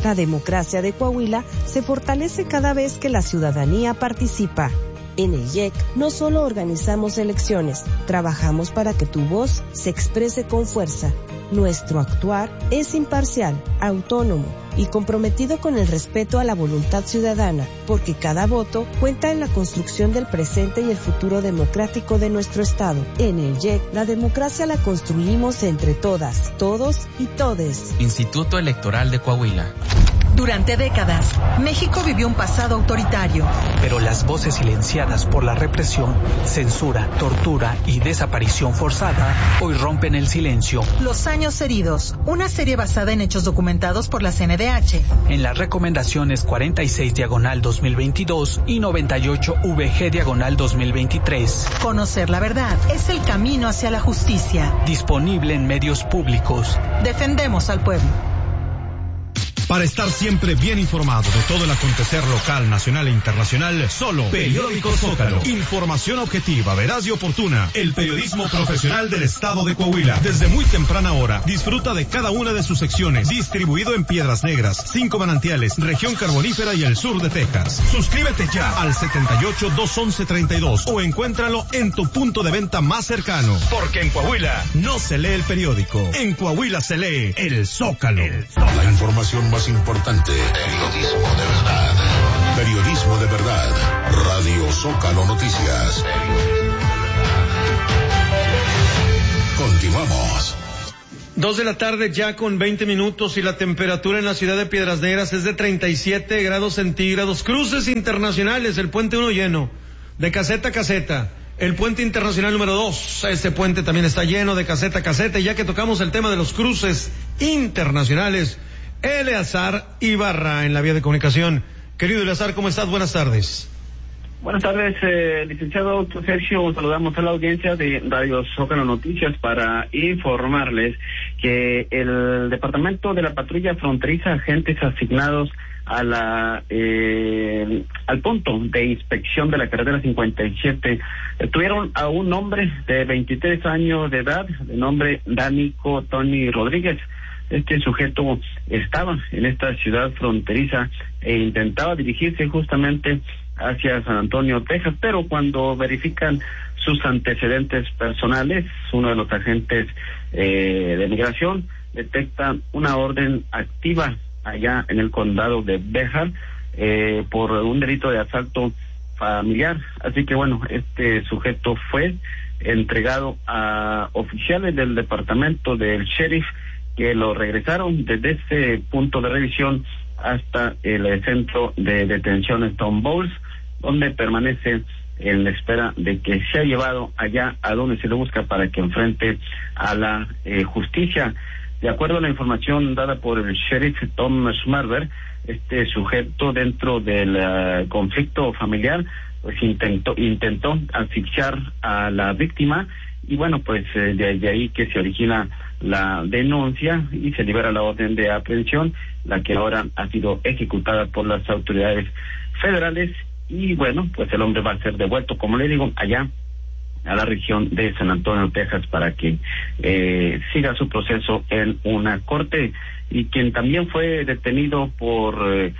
La democracia de Coahuila se fortalece cada vez que la ciudadanía participa. En el IEC no solo organizamos elecciones, trabajamos para que tu voz se exprese con fuerza. Nuestro actuar es imparcial, autónomo y comprometido con el respeto a la voluntad ciudadana, porque cada voto cuenta en la construcción del presente y el futuro democrático de nuestro Estado. En el IEC, la democracia la construimos entre todas, todos y todes. Instituto Electoral de Coahuila. Durante décadas, México vivió un pasado autoritario. Pero las voces silenciadas por la represión, censura, tortura y desaparición forzada hoy rompen el silencio. Los años heridos, una serie basada en hechos documentados por la CNDH. En las recomendaciones 46/2022 y 98/VG/2023. Conocer la verdad es el camino hacia la justicia. Disponible en medios públicos. Defendemos al pueblo. Para estar siempre bien informado de todo el acontecer local, nacional e internacional, solo Periódico Zócalo. Información objetiva, veraz y oportuna. El periodismo profesional del estado de Coahuila. Desde muy temprana hora, disfruta de cada una de sus secciones. Distribuido en Piedras Negras, 5 Manantiales, región carbonífera y el sur de Texas. Suscríbete ya al 78-211-32 o encuéntralo en tu punto de venta más cercano. Porque en Coahuila no se lee el periódico. En Coahuila se lee el Zócalo. La información más importante. Periodismo de verdad. Periodismo de verdad. Radio Zócalo Noticias. Continuamos. 2 de la tarde ya con 20 minutos y la temperatura en la ciudad de Piedras Negras es de 37 grados centígrados. Cruces internacionales, el puente 1 lleno, de caseta a caseta. El puente internacional número 2, este puente también está lleno de caseta a caseta. Y ya que tocamos el tema de los cruces internacionales, Eleazar Ibarra en la vía de comunicación. Querido Eleazar, ¿cómo estás? Buenas tardes. Buenas tardes, licenciado Sergio. Saludamos a la audiencia de Radio Zócalo Noticias para informarles que el Departamento de la Patrulla Fronteriza, agentes asignados a al punto de inspección de la carretera 57, tuvieron a un hombre de 23 años de edad, de nombre Dánico Tony Rodríguez. Este sujeto estaba en esta ciudad fronteriza e intentaba dirigirse justamente hacia San Antonio, Texas, pero cuando verifican sus antecedentes personales, uno de los agentes de migración detecta una orden activa allá en el condado de Béjar por un delito de asalto familiar. Así que bueno, este sujeto fue entregado a oficiales del departamento del sheriff, que lo regresaron desde ese punto de revisión hasta el centro de detención Stone Bowls, donde permanece en la espera de que sea llevado allá a donde se le busca para que enfrente a la justicia. De acuerdo a la información dada por el sheriff Tom Schmarber, este sujeto, dentro del conflicto familiar, pues intentó asfixiar a la víctima, y bueno, pues de ahí que se origina la denuncia y se libera la orden de aprehensión, la que ahora ha sido ejecutada por las autoridades federales. Y bueno, pues el hombre va a ser devuelto, como le digo, allá a la región de San Antonio, Texas, para que siga su proceso en una corte. Y quien también fue detenido por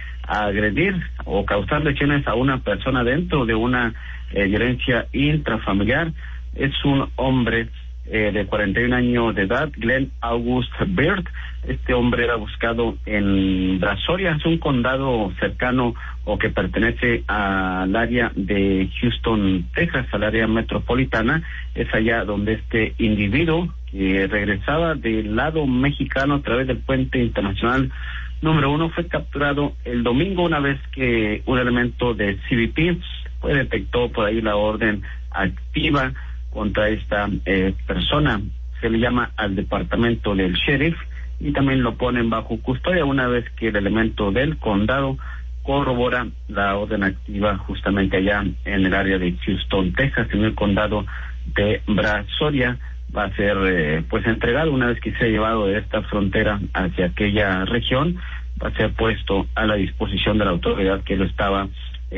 agredir o causar lesiones a una persona dentro de una violencia intrafamiliar es un hombre de 41 años de edad, Glenn August Beard. Este hombre era buscado en Brazoria, es un condado cercano o que pertenece al área de Houston, Texas, al área metropolitana. Es allá donde este individuo, que regresaba del lado mexicano a través del puente internacional número 1, fue capturado el domingo, una vez que un elemento de CBP pues detectó por ahí la orden activa contra esta persona. Se le llama al departamento del sheriff y también lo ponen bajo custodia, una vez que el elemento del condado corrobora la orden activa justamente allá en el área de Houston, Texas, en el condado de Brazoria. Va a ser pues entregado una vez que sea llevado de esta frontera hacia aquella región. Va a ser puesto a la disposición de la autoridad que lo estaba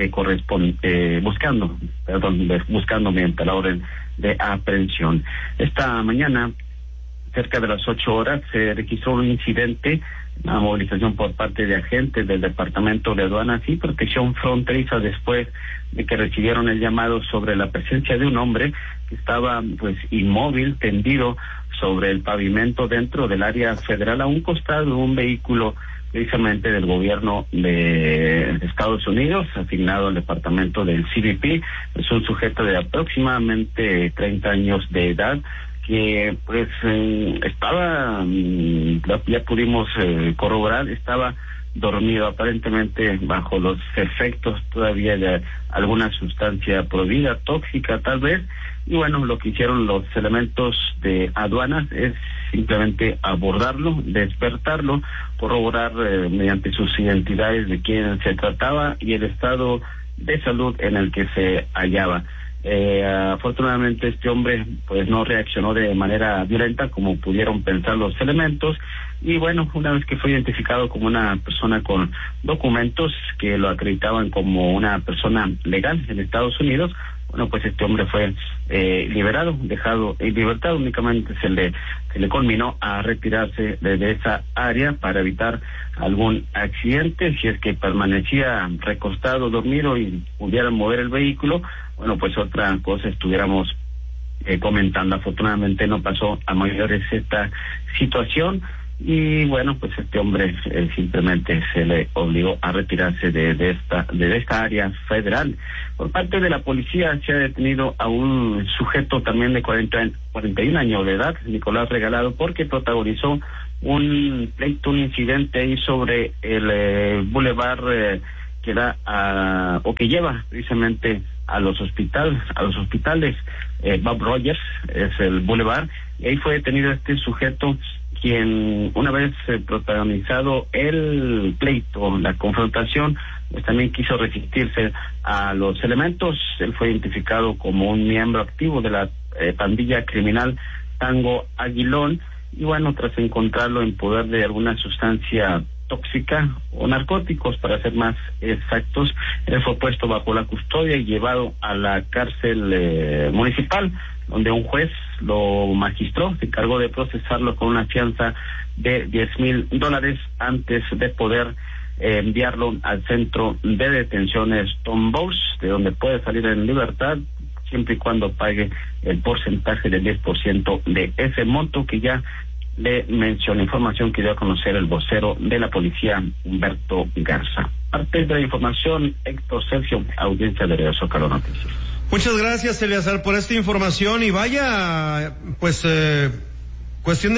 buscando mediante la orden de aprehensión. Esta mañana, cerca de las 8 horas, se registró un incidente una movilización por parte de agentes del Departamento de Aduanas y Protección Fronteriza después de que recibieron el llamado sobre la presencia de un hombre que estaba pues inmóvil, tendido sobre el pavimento dentro del área federal a un costado de un vehículo precisamente del gobierno de Estados Unidos, asignado al departamento del CBP. Es un sujeto de aproximadamente 30 años de edad, que pues estaba, ya pudimos corroborar, estaba dormido, aparentemente bajo los efectos todavía de alguna sustancia prohibida, tóxica tal vez. Y bueno, lo que hicieron los elementos de aduanas es simplemente abordarlo, despertarlo, corroborar mediante sus identidades de quién se trataba y el estado de salud en el que se hallaba. Afortunadamente este hombre pues no reaccionó de manera violenta como pudieron pensar los elementos, y bueno, una vez que fue identificado como una persona con documentos que lo acreditaban como una persona legal en Estados Unidos, bueno, pues este hombre fue liberado, dejado en libertad. Únicamente se le conminó a retirarse de esa área para evitar algún accidente. Si es que permanecía recostado, dormido y pudiera mover el vehículo, bueno, pues otra cosa estuviéramos comentando. Afortunadamente no pasó a mayores esta situación. Y bueno, pues este hombre simplemente se le obligó a retirarse de esta área federal. Por parte de la policía se ha detenido a un sujeto también de 41 años de edad, Nicolás Regalado, porque protagonizó un pleito, un incidente ahí sobre el bulevar que da o que lleva precisamente a los hospitales Bob Rogers, es el bulevar, y ahí fue detenido este sujeto, quien una vez protagonizado el pleito, la confrontación, pues también quiso resistirse a los elementos. Él fue identificado como un miembro activo de la pandilla criminal Tango Aguilón, y bueno, tras encontrarlo en poder de alguna sustancia tóxica o narcóticos, para ser más exactos, él fue puesto bajo la custodia y llevado a la cárcel municipal, donde un juez lo magistró, se encargó de procesarlo con una fianza de $10,000 antes de poder enviarlo al centro de detenciones Tom Bowles, de donde puede salir en libertad siempre y cuando pague el porcentaje del 10% de ese monto que ya le mencionó, información que dio a conocer el vocero de la policía, Humberto Garza. Parte de la información, Héctor Sergio, audiencia de Radio Zócalo Noticias. Muchas gracias, Eleazar, por esta información, y vaya, pues, cuestión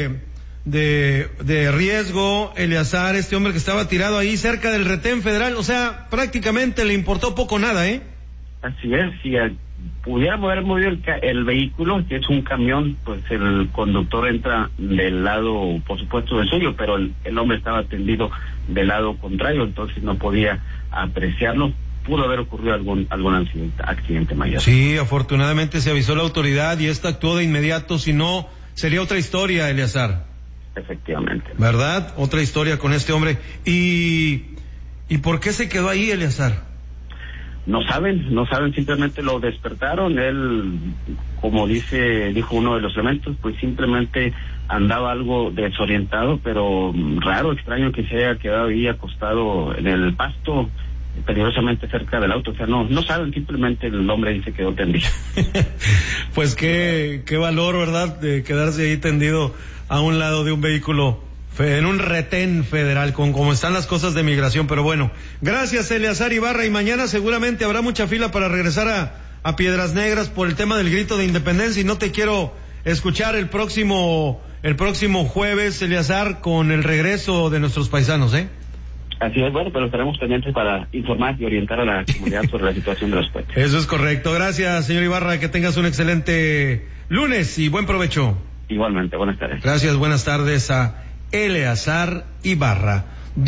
de riesgo, Eleazar, este hombre que estaba tirado ahí cerca del retén federal, o sea, prácticamente le importó poco nada, ¿eh? Así es, si pudiera haber movido el vehículo, que es un camión, pues el conductor entra del lado, por supuesto, del suyo, pero el hombre estaba tendido del lado contrario, entonces no podía apreciarlo. Pudo haber ocurrido algún accidente mayor. Sí, afortunadamente se avisó la autoridad y esta actuó de inmediato, si no, sería otra historia, Eleazar. Efectivamente. ¿Verdad? Otra historia con este hombre. ¿Y por qué se quedó ahí, Eleazar? No saben, simplemente lo despertaron. Él, como dijo uno de los elementos, pues simplemente andaba algo desorientado, pero raro, extraño que se haya quedado ahí acostado en el pasto, peligrosamente cerca del auto. O sea, no saben, simplemente el hombre ahí se quedó tendido. Pues qué valor, ¿verdad?, de quedarse ahí tendido a un lado de un vehículo en un retén federal, con como están las cosas de migración. Pero bueno, gracias, Eleazar Ibarra, y mañana seguramente habrá mucha fila para regresar a Piedras Negras por el tema del grito de independencia, y no te quiero escuchar el próximo jueves, Eleazar, con el regreso de nuestros paisanos, ¿eh? Así es, bueno, pero estaremos pendientes para informar y orientar a la comunidad sobre la situación de los puentes. Eso es correcto. Gracias, señor Ibarra, que tengas un excelente lunes y buen provecho. Igualmente, buenas tardes. Gracias, buenas tardes a Eleazar Ibarra.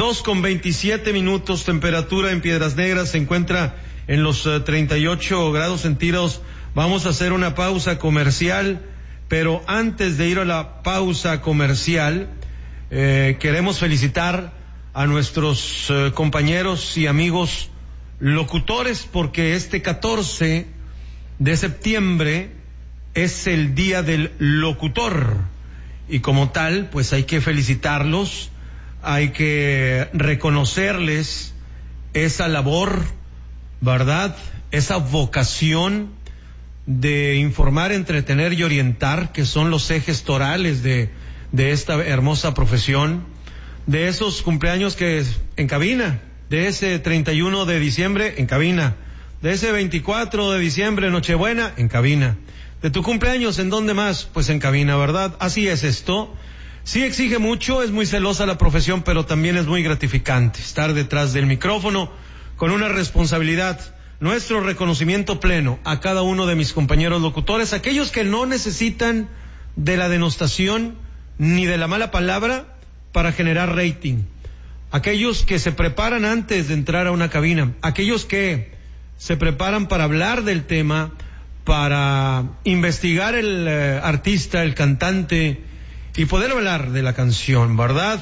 2:27, temperatura en Piedras Negras se encuentra en los 38 grados centígrados. Vamos a hacer una pausa comercial, pero antes de ir a la pausa comercial, queremos felicitar a nuestros compañeros y amigos locutores, porque este 14 de septiembre es el Día del Locutor, y como tal, pues hay que felicitarlos hay que reconocerles esa labor, ¿verdad? Esa vocación de informar, entretener y orientar, que son los ejes torales de esta hermosa profesión, de esos cumpleaños que en cabina, de ese 31 de diciembre en cabina, de ese 24 de diciembre, Nochebuena, en cabina, de tu cumpleaños, ¿en dónde más? Pues en cabina, ¿verdad? Así es esto. Sí exige mucho, es muy celosa la profesión, pero también es muy gratificante estar detrás del micrófono con una responsabilidad. Nuestro reconocimiento pleno a cada uno de mis compañeros locutores, aquellos que no necesitan de la denostación ni de la mala palabra para generar rating, aquellos que se preparan antes de entrar a una cabina, aquellos que se preparan para hablar del tema, para investigar el artista, el cantante y poder hablar de la canción, ¿verdad?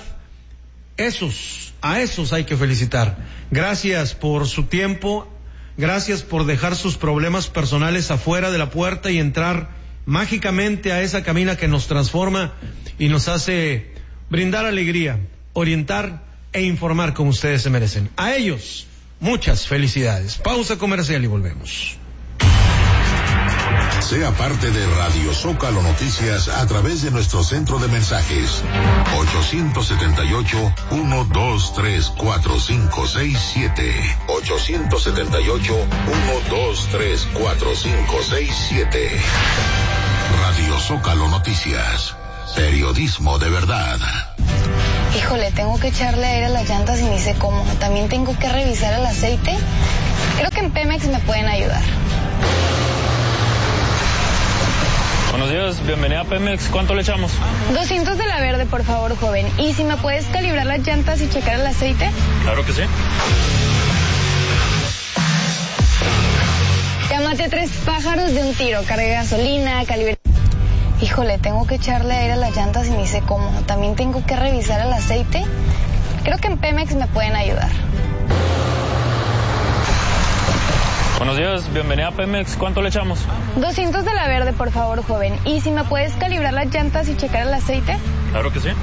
A esos hay que felicitar. Gracias por su tiempo, gracias por dejar sus problemas personales afuera de la puerta y entrar mágicamente a esa cabina que nos transforma y nos hace brindar alegría, orientar e informar como ustedes se merecen. A ellos, muchas felicidades. Pausa comercial y volvemos. Sea parte de Radio Zócalo Noticias a través de nuestro centro de mensajes 878-123-4567 878-123-4567. Radio Zócalo Noticias, periodismo de verdad. Híjole, tengo que echarle aire a las llantas y ni sé cómo. También tengo que revisar el aceite. Creo que en Pemex me pueden ayudar. Buenos días, bienvenida a Pemex. ¿Cuánto le echamos? 200 de la verde, por favor, joven. ¿Y si me puedes calibrar las llantas y checar el aceite? Claro que sí. Ya maté 3 pájaros de un tiro. Cargué gasolina, calibré... Híjole, tengo que echarle aire a las llantas y ni sé cómo. También tengo que revisar el aceite. Creo que en Pemex me pueden ayudar. Buenos días, bienvenida a Pemex. ¿Cuánto le echamos? 200 de la verde, por favor, joven. ¿Y si me puedes calibrar las llantas y checar el aceite? Claro que sí.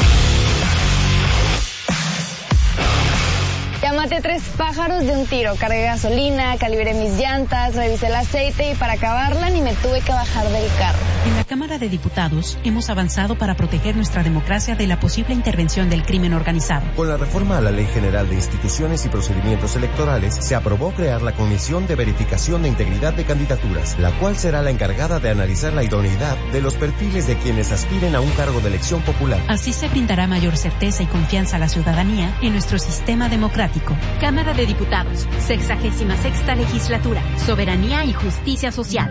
Ya maté 3 pájaros de un tiro. Cargué gasolina, calibré mis llantas, revisé el aceite y para acabarla ni me tuve que bajar del carro. En la Cámara de Diputados hemos avanzado para proteger nuestra democracia de la posible intervención del crimen organizado. Con la reforma a la Ley General de Instituciones y Procedimientos Electorales, se aprobó crear la Comisión de Verificación de Integridad de Candidaturas, la cual será la encargada de analizar la idoneidad de los perfiles de quienes aspiren a un cargo de elección popular. Así se brindará mayor certeza y confianza a la ciudadanía en nuestro sistema democrático. Cámara de Diputados, 66ª Legislatura, Soberanía y Justicia Social.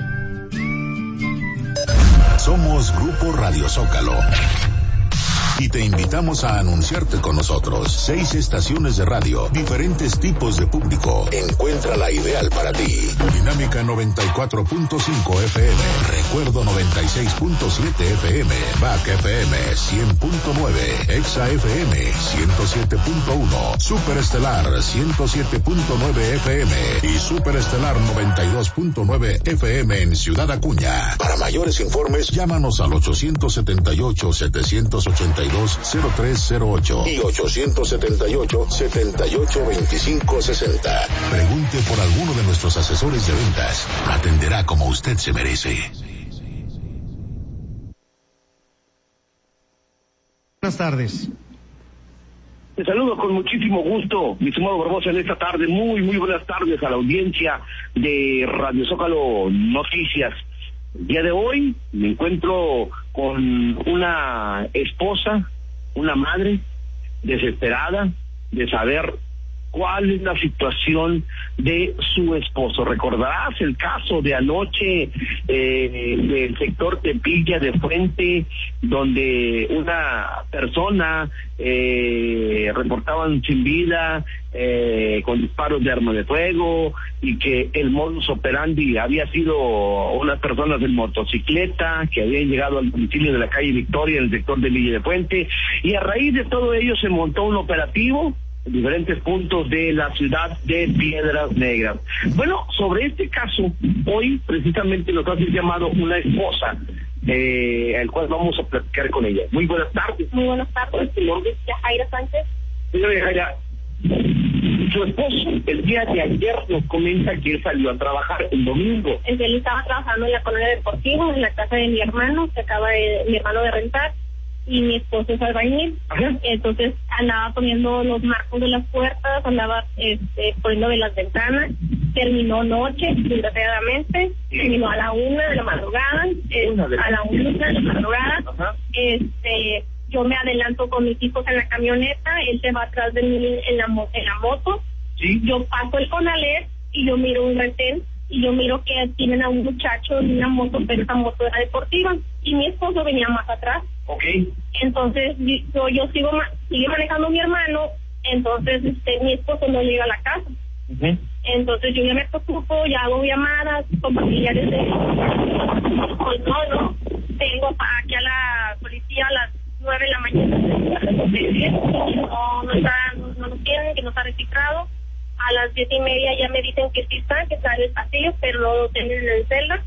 Somos Grupo Radio Zócalo y te invitamos a anunciarte con nosotros. 6 estaciones de radio, diferentes tipos de público. Encuentra la ideal para ti. Dinámica 94.5 FM, Recuerdo 96.7 FM, BAC FM 100.9, Exa FM 107.1, Superestelar 107.9 FM y Superestelar 92.9 FM en Ciudad Acuña. Para mayores informes, llámanos al 878-782-0308 y 878-78-2560. Pregunte por alguno de nuestros asesores de ventas. Atenderá como usted se merece. Buenas tardes. Te saludo con muchísimo gusto, mi estimado Barbosa, en esta tarde. Muy buenas tardes a la audiencia de Radio Zócalo Noticias. El día de hoy me encuentro con una esposa, una madre desesperada de saber cuál es la situación de su esposo. Recordarás el caso de anoche del sector Tepilla de Fuente, donde una persona reportaban sin vida, con disparos de arma de fuego, y que el modus operandi había sido unas personas en motocicleta que habían llegado al domicilio de la calle Victoria en el sector de Villa de Fuente, y a raíz de todo ello se montó un operativo en diferentes puntos de la ciudad de Piedras Negras. Bueno, sobre este caso, hoy precisamente nos hace llamado una esposa el cual vamos a platicar con ella. Muy buenas tardes. Muy buenas tardes. Mi nombre es Yajaira Sánchez. Señora Yajaira, su esposo el día de ayer nos comenta que él salió a trabajar el domingo. Él estaba trabajando en la colonia deportiva, en la casa de mi hermano, que acaba mi hermano de rentar, y mi esposo es albañil. Ajá. Entonces andaba poniendo los marcos de las puertas, andaba poniendo de las ventanas. Terminó noche, desgraciadamente, terminó a la 1 de la madrugada, a la 1 de la madrugada. Ajá. Yo me adelanto con mis hijos en la camioneta, él se va atrás de mí en la moto. ¿Sí? Yo paso el Conalep y yo miro un retén y yo miro que tienen a un muchacho en una moto, pero esa moto era deportiva y mi esposo venía más atrás. Okay. Entonces yo sigue manejando mi hermano, entonces mi esposo no llega a la casa. Uh-huh. Entonces yo ya me preocupo, ya hago llamadas con familiares de vengo aquí a la policía a las 9 de la mañana, no lo tienen, que no está registrado. A las 10:30 ya me dicen que sí está en el pasillo, pero no lo tienen en el celda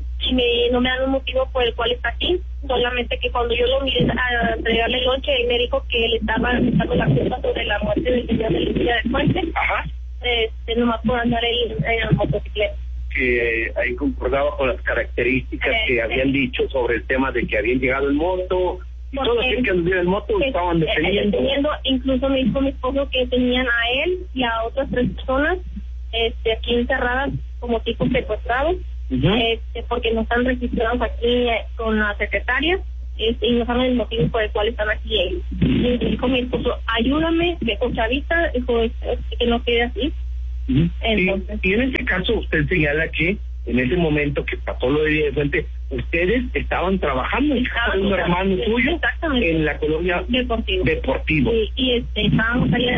y no me dan un motivo por el cual está aquí, solamente que cuando yo lo miré a entregarle el lonche, él me dijo que le estaba dando la culpa sobre la muerte del señor de Lucía de Fuente. Ajá. Nomás por andar en la motocicleta. Que ahí concordaba con las características que habían dicho sobre el tema de que habían llegado en moto y todos los que anduvieron en moto estaban deteniendo. Incluso me dijo mi esposo que tenían a él y a otras 3 personas aquí encerradas como tipos secuestrados. Uh-huh. Porque no están registrados aquí con la secretaria y no saben el motivo por el cual están aquí ellos. Y dijo mi esposo, ayúdame, viejo chavista, dijo que no quede así. Uh-huh. Entonces, y en este caso usted señala que en ese momento que pasó lo de Fuente, ustedes estaban trabajando en casa de un hermano suyo en la colonia deportivo. Y estábamos ahí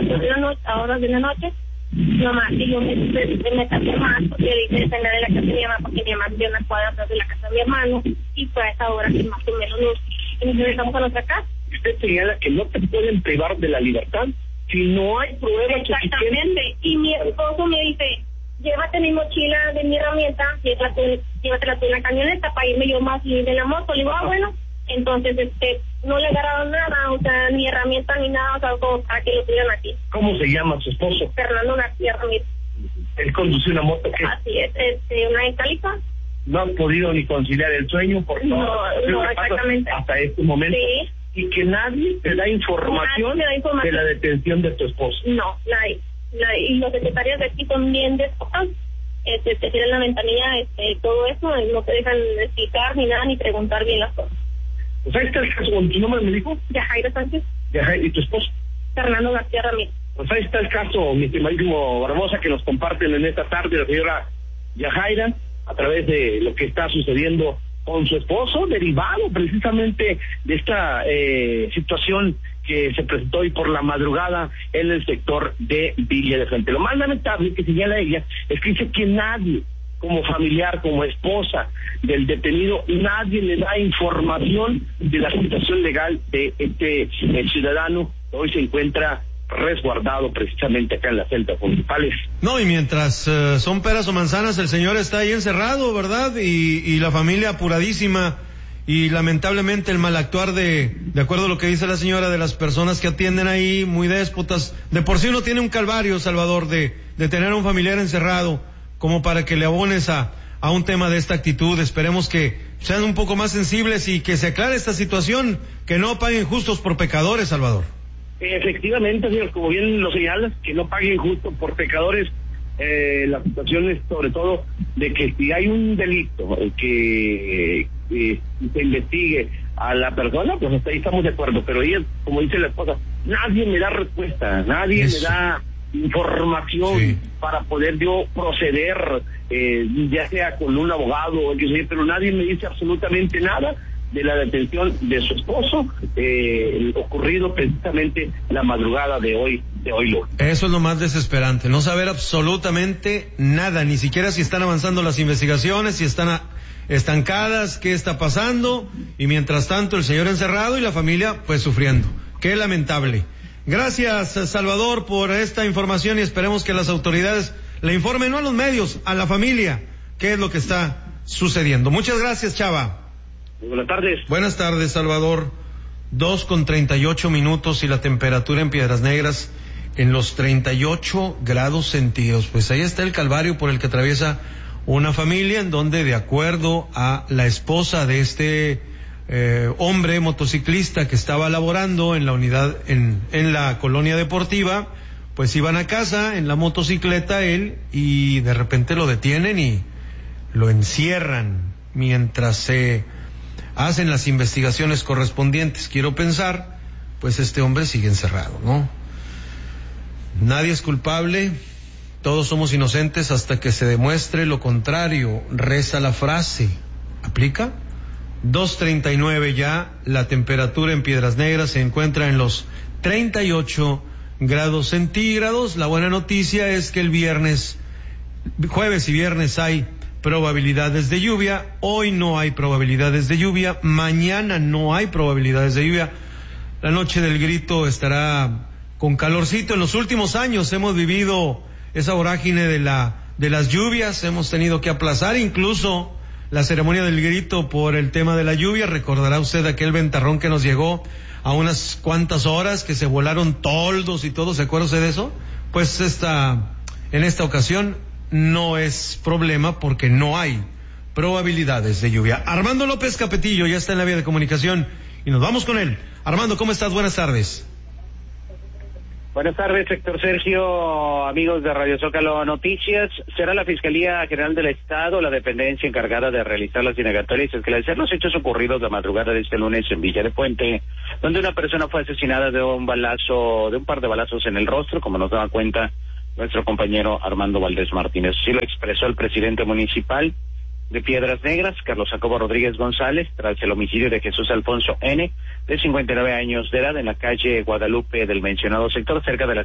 a horas de la noche. Nomás que yo me casé más porque dije de la casa de mi mamá, porque mi mamá vivía una cuadra atrás de la casa de mi hermano, y fue a esa hora que más o menos nos regresamos a nuestra casa. Usted señala que no te pueden privar de la libertad si no hay pruebas suficientes. Exactamente, y mi esposo me dice, llévate mi mochila de mi herramienta, llévatela tú en la camioneta para irme yo más libre de la moto. Le digo, bueno, entonces no le agarraron nada, o sea, ni herramienta ni nada, o sea, como para que lo tuvieran aquí. ¿Cómo se llama su esposo? Fernando García Ramírez. Él conduce una moto que... Así es, una Itálica. No han podido ni conciliar el sueño por no, exactamente. Hasta este momento. Sí. Y que nadie te da información de la detención de tu esposo. No, nadie. Y los secretarios de aquí son bien despojados. Te tiran la ventanilla, todo eso, no te dejan explicar ni nada, ni preguntar bien las cosas. Pues ahí está el caso, ¿con tu nombre me dijo? Yajaira Sánchez. Yajaira, ¿y tu esposo? Fernando García Ramírez. Pues ahí está el caso, mi estimadísimo Barbosa, que nos comparten en esta tarde la señora Yajaira, a través de lo que está sucediendo con su esposo, derivado precisamente de esta situación que se presentó hoy por la madrugada en el sector de Villa de Fuente. Lo más lamentable que señala ella es que dice que nadie, como familiar, como esposa del detenido, nadie le da información de la situación legal de el ciudadano que hoy se encuentra resguardado precisamente acá en las celdas municipales. No, y mientras son peras o manzanas, el señor está ahí encerrado, ¿verdad? Y la familia apuradísima, y lamentablemente el mal actuar de acuerdo a lo que dice la señora, de las personas que atienden ahí, muy déspotas. De por sí uno tiene un calvario, Salvador, de tener a un familiar encerrado, como para que le abones a un tema de esta actitud. Esperemos que sean un poco más sensibles y que se aclare esta situación, que no paguen justos por pecadores, Salvador. Efectivamente, señor, como bien lo señalas, que no paguen justo por pecadores. La situación es sobre todo de que si hay un delito que se investigue a la persona, pues hasta ahí estamos de acuerdo, pero ella, como dice la esposa, nadie me da respuesta, nadie me da información para poder yo proceder, ya sea con un abogado o pero nadie me dice absolutamente nada de la detención de su esposo, ocurrido precisamente la madrugada de hoy lunes. Eso es lo más desesperante, no saber absolutamente nada, ni siquiera si están avanzando las investigaciones, si están estancadas, qué está pasando, y mientras tanto el señor encerrado y la familia pues sufriendo. Qué lamentable. Gracias, Salvador, por esta información, y esperemos que las autoridades le informen, no a los medios, a la familia, qué es lo que está sucediendo. Muchas gracias, Chava. Buenas tardes. Buenas tardes, Salvador. 2:38 y la temperatura en Piedras Negras en los 38 grados centígrados. Pues ahí está el calvario por el que atraviesa una familia, en donde, de acuerdo a la esposa de este hombre motociclista que estaba laborando en la unidad, en la colonia deportiva, pues iban a casa en la motocicleta él, y de repente lo detienen y lo encierran mientras se hacen las investigaciones correspondientes. Quiero pensar, pues este hombre sigue encerrado, ¿no? Nadie es culpable, todos somos inocentes hasta que se demuestre lo contrario, reza la frase. ¿Aplica? 2:39 ya, la temperatura en Piedras Negras se encuentra en los 38 grados centígrados. La buena noticia es que el jueves y viernes hay probabilidades de lluvia. Hoy no hay probabilidades de lluvia, mañana no hay probabilidades de lluvia. La noche del grito estará con calorcito. En los últimos años hemos vivido esa vorágine de las lluvias, hemos tenido que aplazar incluso la ceremonia del grito por el tema de la lluvia. Recordará usted aquel ventarrón que nos llegó a unas cuantas horas, que se volaron toldos y todo. ¿Se acuerda usted de eso? Pues en esta ocasión no es problema porque no hay probabilidades de lluvia. Armando López Capetillo ya está en la vía de comunicación y nos vamos con él. Armando, ¿cómo estás? Buenas tardes. Buenas tardes, Héctor Sergio, amigos de Radio Zócalo Noticias. Será la Fiscalía General del Estado la dependencia encargada de realizar las indagatorias y esclarecer los hechos ocurridos la madrugada de este lunes en Villa de Puente, donde una persona fue asesinada de un par de balazos en el rostro, como nos daba cuenta nuestro compañero Armando Valdés Martínez. Sí lo expresó el presidente municipal de Piedras Negras, Carlos Jacobo Rodríguez González, tras el homicidio de Jesús Alfonso N., de 59 años de edad, en la calle Guadalupe del mencionado sector, cerca de las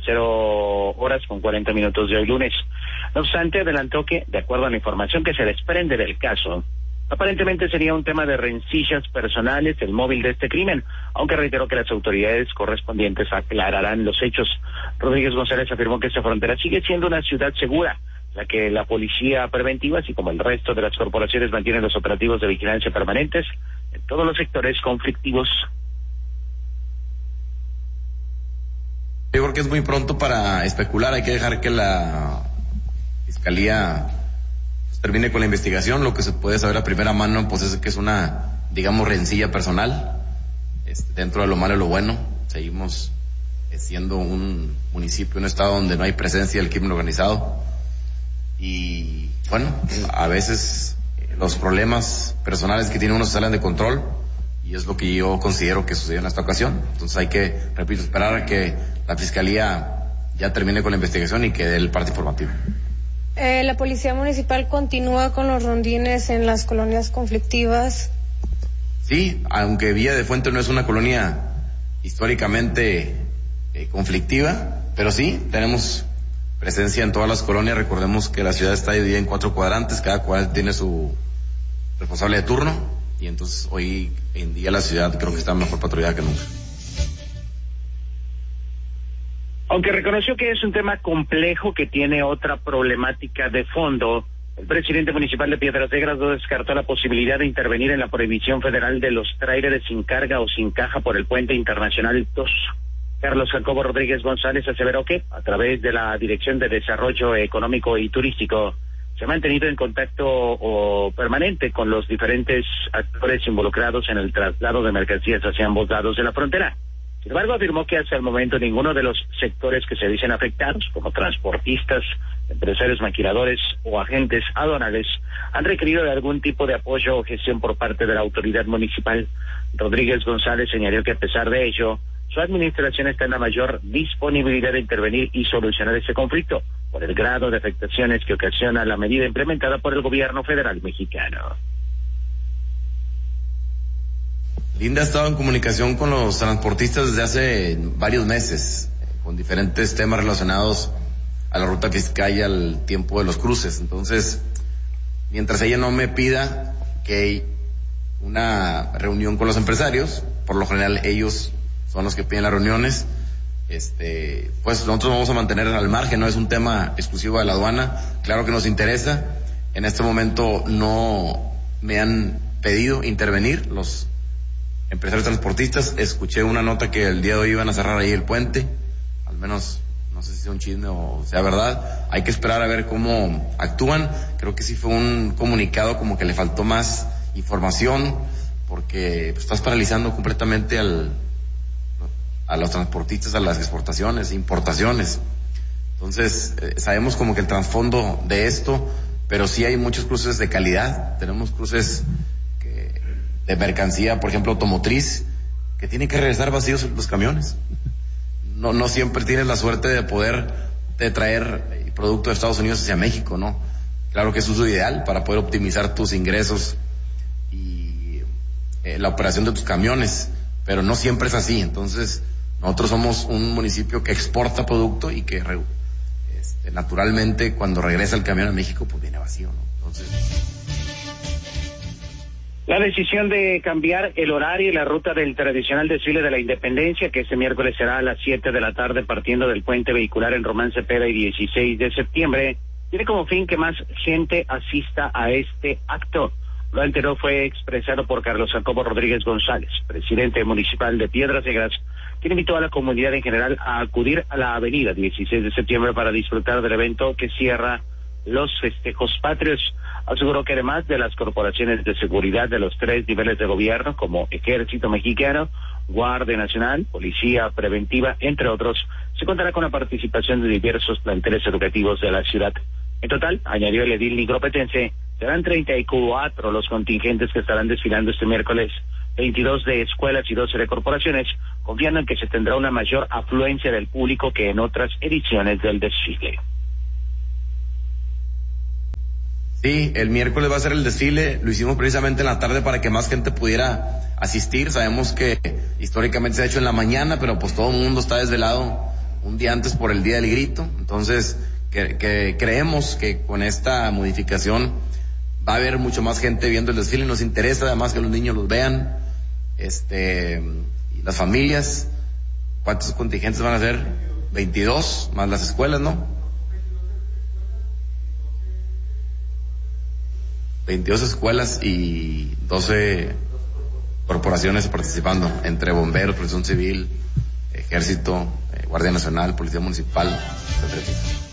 0:40 de hoy lunes. No obstante, adelantó que, de acuerdo a la información que se desprende del caso, aparentemente sería un tema de rencillas personales el móvil de este crimen, aunque reiteró que las autoridades correspondientes aclararán los hechos. Rodríguez González afirmó que esta frontera sigue siendo una ciudad segura, la que la policía preventiva, así como el resto de las corporaciones, mantienen los operativos de vigilancia permanentes en todos los sectores conflictivos. Yo creo que es muy pronto para especular, hay que dejar que la Fiscalía termine con la investigación. Lo que se puede saber a primera mano, pues es que es una, digamos, rencilla personal. Dentro de lo malo y lo bueno, seguimos siendo un municipio, un estado donde no hay presencia del crimen organizado. Y bueno, a veces los problemas personales que tiene uno se salen de control, y es lo que yo considero que sucedió en esta ocasión. Entonces hay que, repito, esperar a que la Fiscalía ya termine con la investigación y que dé el parte informativo. ¿La Policía Municipal continúa con los rondines en las colonias conflictivas? Sí, aunque Villa de Fuente no es una colonia históricamente conflictiva, pero sí, tenemos presencia en todas las colonias. Recordemos que la ciudad está dividida en 4 cuadrantes, cada cuadrante tiene su responsable de turno, y entonces hoy en día la ciudad creo que está mejor patrullada que nunca. Aunque reconoció que es un tema complejo que tiene otra problemática de fondo, el presidente municipal de Piedras Negras no descartó la posibilidad de intervenir en la prohibición federal de los tráileres sin carga o sin caja por el puente internacional 2. Carlos Jacobo Rodríguez González aseveró que, a través de la Dirección de Desarrollo Económico y Turístico, se ha mantenido en contacto permanente con los diferentes actores involucrados en el traslado de mercancías hacia ambos lados de la frontera. Sin embargo, afirmó que hasta el momento ninguno de los sectores que se dicen afectados, como transportistas, empresarios maquiladores o agentes aduanales, han requerido de algún tipo de apoyo o gestión por parte de la autoridad municipal. Rodríguez González señaló que, a pesar de ello, su administración está en la mayor disponibilidad de intervenir y solucionar este conflicto por el grado de afectaciones que ocasiona la medida implementada por el gobierno federal mexicano. Linda ha estado en comunicación con los transportistas desde hace varios meses, con diferentes temas relacionados a la ruta fiscal y al tiempo de los cruces. Entonces, mientras ella no me pida que hay una reunión con los empresarios, por lo general ellos son los que piden las reuniones, pues nosotros vamos a mantener al margen, no es un tema exclusivo de la aduana. Claro que nos interesa. En este momento no me han pedido intervenir los empresarios transportistas. Escuché una nota que el día de hoy iban a cerrar ahí el puente, al menos no sé si sea un chisme o sea verdad. Hay que esperar a ver cómo actúan. Creo que sí fue un comunicado como que le faltó más información, porque pues, estás paralizando completamente a los transportistas, a las exportaciones, importaciones. Entonces, sabemos como que el trasfondo de esto, pero sí hay muchos cruces de calidad. Tenemos cruces de mercancía, por ejemplo, automotriz, que tienen que regresar vacíos los camiones. No siempre tienes la suerte de poder traer producto de Estados Unidos hacia México, ¿no? Claro que es uso ideal para poder optimizar tus ingresos y la operación de tus camiones, pero no siempre es así. Entonces, nosotros somos un municipio que exporta producto y que naturalmente cuando regresa el camión a México, pues viene vacío, ¿no? Entonces, la decisión de cambiar el horario y la ruta del tradicional desfile de la Independencia, que este miércoles será a las 7 de la tarde partiendo del puente vehicular en Román Cepeda y 16 de septiembre, tiene como fin que más gente asista a este acto. Lo anterior fue expresado por Carlos Jacobo Rodríguez González, presidente municipal de Piedras Negras, quien invitó a la comunidad en general a acudir a la avenida 16 de septiembre para disfrutar del evento que cierra los festejos patrios. Aseguró que además de las corporaciones de seguridad de los 3 niveles de gobierno, como Ejército Mexicano, Guardia Nacional, Policía Preventiva, entre otros, se contará con la participación de diversos planteles educativos de la ciudad. En total, añadió el edil nigropetense, serán 34 los contingentes que estarán desfilando este miércoles, 22 de escuelas y 12 de corporaciones, confiando en que se tendrá una mayor afluencia del público que en otras ediciones del desfile. Sí, el miércoles va a ser el desfile, lo hicimos precisamente en la tarde para que más gente pudiera asistir. Sabemos que históricamente se ha hecho en la mañana, pero pues todo el mundo está desvelado un día antes por el Día del Grito. Entonces, que creemos que con esta modificación va a haber mucho más gente viendo el desfile. Nos interesa además que los niños los vean, y las familias. ¿Cuántos contingentes van a ser? 22, más las escuelas, ¿no? 22 escuelas y 12 corporaciones participando, entre bomberos, protección civil, ejército, Guardia Nacional, Policía Municipal, etc.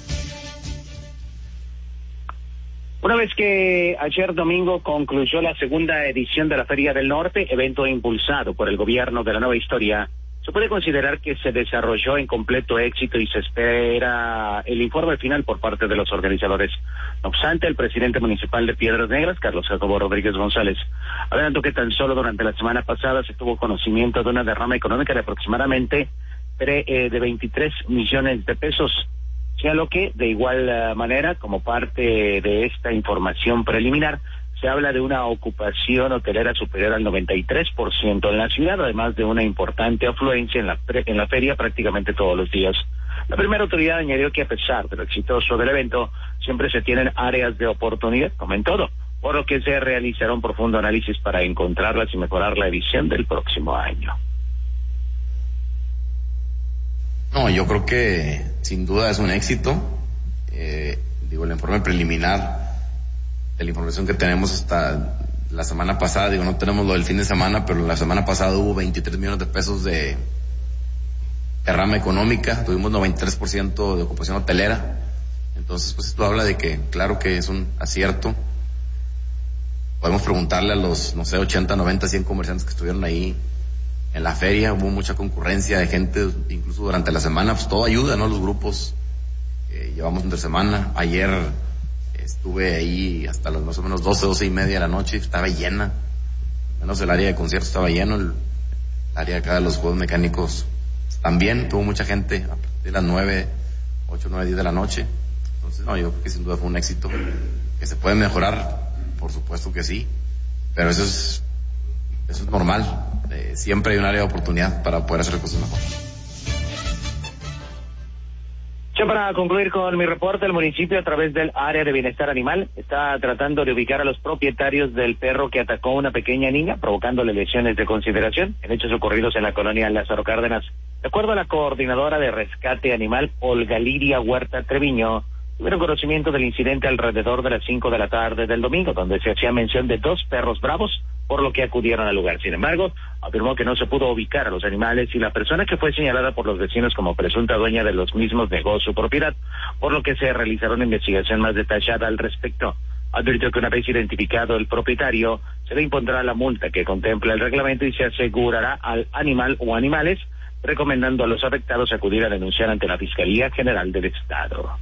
Una vez que ayer domingo concluyó la segunda edición de la Feria del Norte, evento impulsado por el gobierno de la Nueva Historia, se puede considerar que se desarrolló en completo éxito y se espera el informe final por parte de los organizadores. No obstante, el presidente municipal de Piedras Negras, Carlos Jacobo Rodríguez González, adelantó que tan solo durante la semana pasada se tuvo conocimiento de una derrama económica de aproximadamente de 23 millones de pesos. Señaló que, de igual manera, como parte de esta información preliminar, se habla de una ocupación hotelera superior al 93% en la ciudad, además de una importante afluencia en la feria prácticamente todos los días. La primera autoridad añadió que a pesar de lo exitoso del evento, siempre se tienen áreas de oportunidad, como en todo, por lo que se realizará un profundo análisis para encontrarlas y mejorar la edición del próximo año. No, yo creo que sin duda es un éxito. El informe preliminar de la información que tenemos hasta la semana pasada, no tenemos lo del fin de semana, pero la semana pasada hubo 23 millones de pesos de derrama económica, tuvimos 93% de ocupación hotelera. Entonces, pues esto habla de que, claro que es un acierto. Podemos preguntarle a los, 80, 90, 100 comerciantes que estuvieron ahí en la feria. Hubo mucha concurrencia de gente, incluso durante la semana, pues todo ayuda, ¿no? Los grupos llevamos entre semana. Ayer estuve ahí hasta las más o menos 12 y media de la noche, estaba llena, menos el área de conciertos estaba lleno, el área acá de los juegos mecánicos también, tuvo mucha gente a partir de las 8, 9, 10 de la noche. Entonces, no, yo creo que sin duda fue un éxito, que se puede mejorar, por supuesto que sí, pero eso es normal, siempre hay un área de oportunidad para poder hacer cosas mejor. Ya para concluir con mi reporte, el municipio, a través del área de bienestar animal, está tratando de ubicar a los propietarios del perro que atacó a una pequeña niña, provocándole lesiones de consideración en hechos ocurridos en la colonia Lázaro Cárdenas. De acuerdo a la coordinadora de rescate animal, Olga Lidia Huerta Treviño, tuvieron conocimiento del incidente alrededor de las 5 de la tarde del domingo, donde se hacía mención de 2 perros bravos por lo que acudieron al lugar. Sin embargo, afirmó que no se pudo ubicar a los animales y la persona que fue señalada por los vecinos como presunta dueña de los mismos negó su propiedad, por lo que se realizará una investigación más detallada al respecto. Advirtió que una vez identificado el propietario, se le impondrá la multa que contempla el reglamento y se asegurará al animal o animales, recomendando a los afectados acudir a denunciar ante la Fiscalía General del Estado.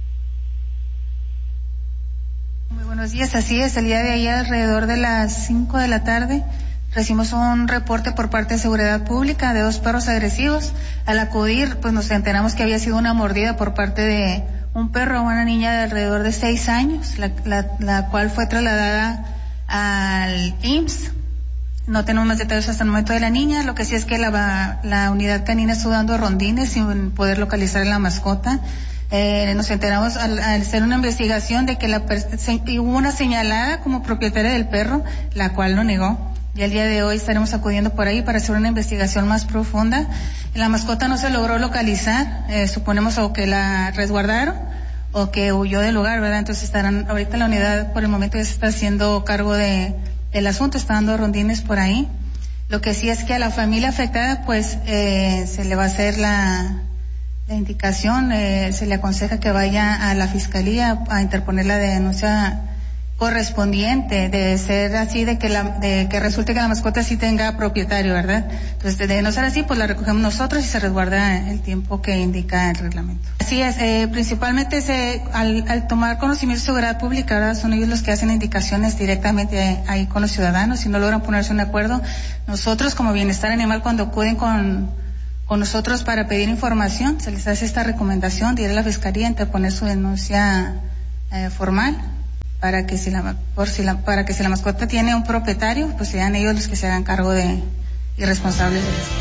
Muy buenos días, así es, el día de ayer alrededor de las 5 de la tarde recibimos un reporte por parte de Seguridad Pública de 2 perros agresivos. Al acudir, pues nos enteramos que había sido una mordida por parte de un perro a una niña de alrededor de 6 años, la cual fue trasladada al IMSS. No tenemos más detalles hasta el momento de la niña, lo que sí es que la unidad canina estuvo dando rondines sin poder localizar a la mascota. Nos enteramos al hacer una investigación de que hubo una señalada como propietaria del perro, la cual lo negó. Y el día de hoy estaremos acudiendo por ahí para hacer una investigación más profunda. La mascota no se logró localizar, suponemos o que la resguardaron o que huyó del lugar, ¿verdad? Entonces ahorita la unidad por el momento ya se está haciendo cargo del asunto, está dando rondines por ahí. Lo que sí es que a la familia afectada pues se le va a hacer la indicación, se le aconseja que vaya a la fiscalía a interponer la denuncia correspondiente, de ser así, de que resulte que la mascota sí tenga propietario, ¿verdad? Entonces, de no ser así, pues la recogemos nosotros y se resguarda el tiempo que indica el reglamento. Así es, principalmente al tomar conocimiento de Seguridad Pública, ¿verdad? Son ellos los que hacen indicaciones directamente ahí con los ciudadanos, si no logran ponerse un acuerdo. Nosotros, como Bienestar Animal, cuando acuden con nosotros para pedir información, se les hace esta recomendación de ir a la fiscalía, interponer su denuncia formal, para que si la mascota tiene un propietario, pues sean ellos los que se hagan cargo y responsables de esto.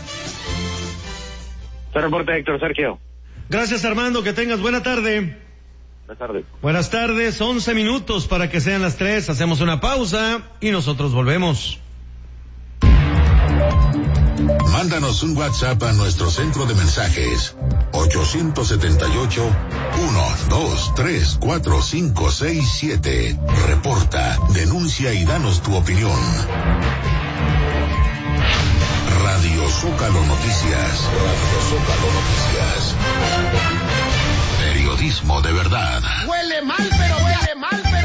Se reporta Héctor Sergio. Gracias, Armando, que tengas buena tarde. Buenas tardes. Buenas tardes, 11 minutos para que sean las 3, hacemos una pausa y nosotros volvemos. Mándanos un WhatsApp a nuestro centro de mensajes 878-123-4567. Reporta, denuncia y danos tu opinión. Radio Zócalo Noticias. Radio Zócalo Noticias. Periodismo de verdad. Huele mal, pero huele mal, pero